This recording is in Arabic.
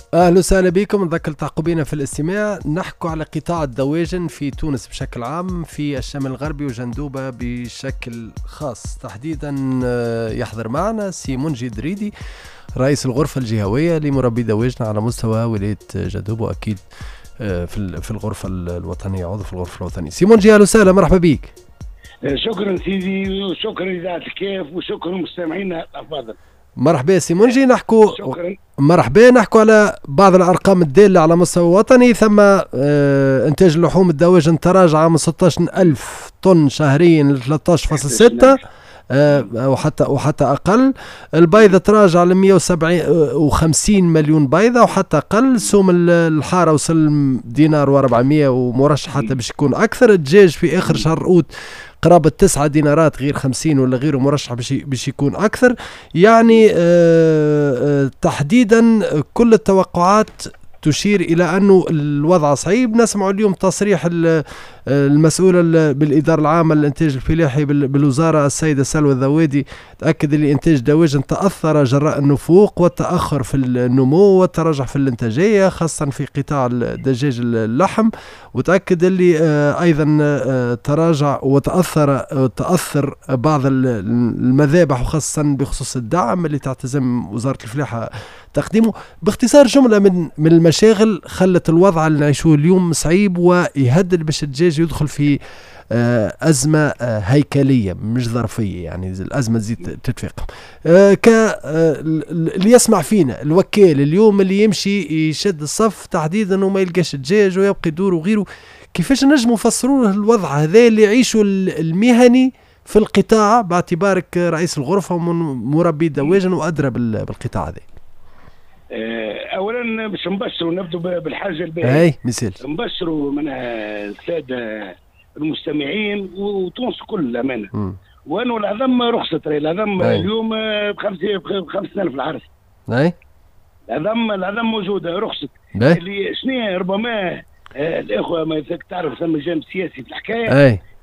أهلا وسهلا بكم. نذكر التحقوا بنا في الاستماع. نحكوا على قطاع الدواجن في تونس بشكل عام، في الشمال الغربي وجندوبة بشكل خاص تحديدا. يحضر معنا سي منجي دريدي، رئيس الغرفة الجهوية لمربي دواجن على مستوى ولاية جندوبة، وأكيد في الغرفة الوطنية، عضو في الغرفة الوطنية. سي منجي أهلا وسهلا، مرحبا بك. شكرا سيدي، وشكرا إذاعة الكيف، وشكرا مستمعينا الأفاضل. مرحبا سي منجي. نحكوا على بعض الأرقام الدالة على مستوى وطني. ثم إنتاج اللحوم الدواجن تراجع من 16,000 طن شهريا ل 13.6 وحتى أقل. البيضة تراجع ل 157 مليون بيضة وحتى أقل. سوم الحارة وصل دينار و400 ومرشح حتى باش يكون أكثر. الدجاج في آخر شهر أوت قرابة 9 دينارات غير 50 ولا غيره، مرشح باش يكون أكثر. يعني تحديدا كل التوقعات تشير إلى أنه الوضع صعيب. نسمع اليوم تصريح المسؤولة بالإدارة العامة للإنتاج الفلاحي بالوزارة السيدة سلوى الذوادي، تأكد أن إنتاج الدواجن تأثر جراء النفوق والتأخر في النمو والتراجع في الإنتاجية، خاصة في قطاع الدجاج اللحم. وتأكد اللي أيضا تراجع وتأثر بعض المذابح، وخاصة بخصوص الدعم اللي تعتزم وزارة الفلاحة تقديمه. باختصار جملة من المشاغل خلت الوضع اللي نعيشوه اليوم صعيب، ويهدد باش الدجاج يدخل في أزمة هيكلية مش ظرفية، يعني الأزمة تزيد تتفاقم. اللي يسمع فينا الوكيل اليوم اللي يمشي يشد الصف تحديدا وما يلقاش الدجاج ويبقى يدور وغيره، كيفاش نجم نفسروا له الوضع هذا اللي يعيشه المهني في القطاع، باعتبارك رئيس الغرفة ومربي دواجن وأدرى بالقطاع هذا؟ اولا باش نبشروا، نبدو بالحاجه الباهيه. اي مثال نبشروا من الساده المستمعين وتونس كل الامانه، وانه العظم رخصت. العظم اليوم ب 50,000 العرس. اي العظم موجوده رخصت. اللي شنو ربما الاخوه ما تعرف ثم جانب سياسي في الحكايه.